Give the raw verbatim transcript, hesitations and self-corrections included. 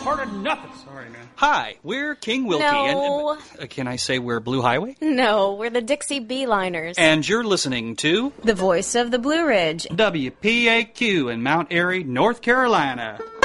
part of nothing. Sorry, man. Hi, we're King Wilkie. No. And, uh, can I say we're Blue Highway? No, we're the Dixie Beeliners. And you're listening to the voice of the Blue Ridge. W P A Q in Mount Airy, North Carolina.